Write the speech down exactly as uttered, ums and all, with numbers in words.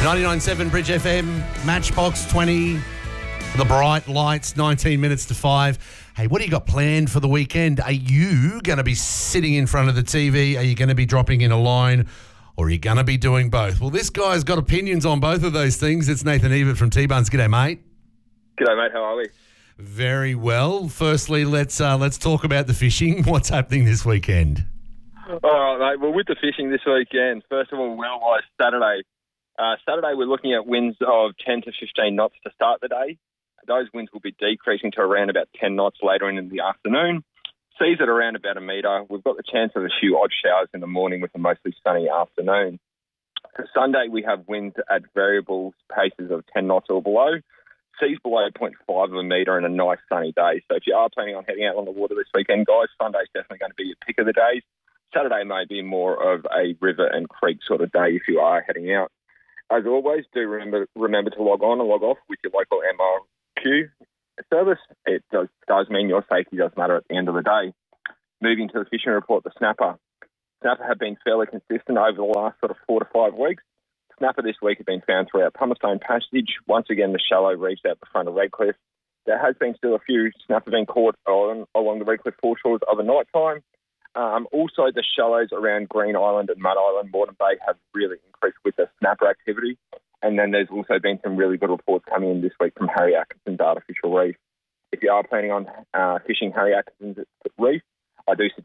ninety-nine point seven Bridge F M, Matchbox twenty, the bright lights, nineteen minutes to five. Hey, what do you got planned for the weekend? Are you going to be sitting in front of the T V? Are you going to be dropping in a line? Or are you going to be doing both? Well, this guy's got opinions on both of those things. It's Nathan Ebert from T-Buns. G'day, mate. G'day, mate. How are we? Very well. Firstly, let's uh, let's talk about the fishing. What's happening this weekend? All right, mate. Well, with the fishing this weekend, first of all, well-wise Saturday. Uh, Saturday, we're looking at winds of ten to fifteen knots to start the day. Those winds will be decreasing to around about ten knots later in the afternoon. Seas at around about a metre. We've got the chance of a few odd showers in the morning with a mostly sunny afternoon. For Sunday, we have winds at variable paces of ten knots or below. Seas below zero point five of a metre and a nice sunny day. So if you are planning on heading out on the water this weekend, guys, Sunday's definitely going to be your pick of the days. Saturday may be more of a river and creek sort of day if you are heading out. As always, do remember remember to log on and log off with your local M R Q service. It does, does mean your safety does matter at the end of the day. Moving to the fishing report, the snapper. Snapper have been fairly consistent over the last sort of four to five weeks. Snapper this week have been found throughout Pumicestone Passage. Once again, the shallow reefs out the front of Redcliffe. There has been still a few snapper being caught on, along the Redcliffe foreshores of the night time. Um, also, the shallows around Green Island and Mud Island, Moreton Bay have really increased with the snapper activity. And then there's also been some really good reports coming in this week from Harry Atkinson's Artificial Reef. If you are planning on uh, fishing Harry Atkinson's Reef, I do